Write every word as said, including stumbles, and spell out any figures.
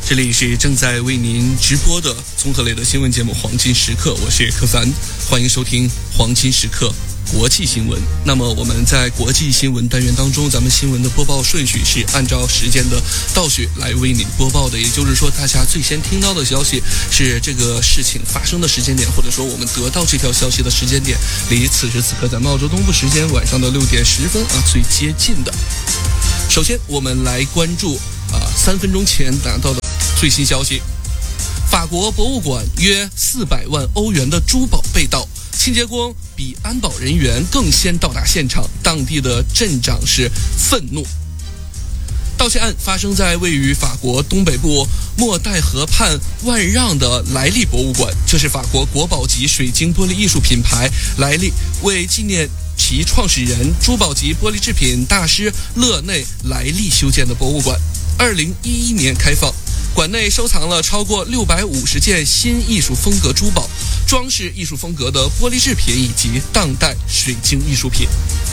这里是正在为您直播的综合类的新闻节目《黄金时刻》，我是柯凡，欢迎收听《黄金时刻》国际新闻。那么我们在国际新闻单元当中，咱们新闻的播报顺序是按照时间的倒序来为您播报的，也就是说大家最先听到的消息是这个事情发生的时间点，或者说我们得到这条消息的时间点离此时此刻咱们澳洲东部时间晚上的六点十分啊最接近的。首先我们来关注啊三分钟前拿到的最新消息，法国博物馆约四百万欧元的珠宝被盗，清洁工比安保人员更先到达现场，当地的镇长是愤怒。盗窃案发生在位于法国东北部莫代河畔万让的莱利博物馆，这是法国国宝级水晶玻璃艺术品牌莱利为纪念其创始人珠宝级玻璃制品大师勒内莱利修建的博物馆。二零一一年开放，馆内收藏了超过六百五十件新艺术风格珠宝、装饰艺术风格的玻璃制品以及当代水晶艺术品。